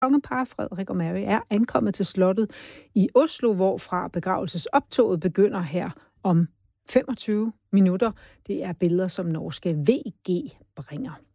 kongepar Frederik og Mary er ankommet til slottet i Oslo, hvorfra begravelsesoptoget begynder her om 25 minutter. Det er billeder, som norske VG bringer.